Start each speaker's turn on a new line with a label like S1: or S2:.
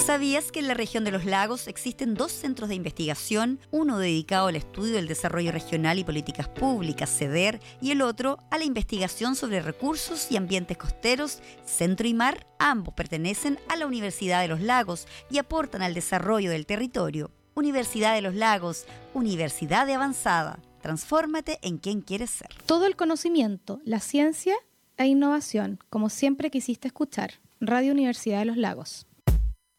S1: ¿Sabías que en la región de los lagos existen 2 centros de investigación, uno dedicado al estudio del desarrollo regional y políticas públicas, CEDER, y el otro a la investigación sobre recursos y ambientes costeros, Centro y Mar? Ambos pertenecen a la Universidad de los Lagos y aportan al desarrollo del territorio. Universidad de los Lagos, universidad de avanzada. Transfórmate en quien quieres ser.
S2: Todo el conocimiento, la ciencia e innovación, como siempre quisiste escuchar. Radio Universidad de los Lagos.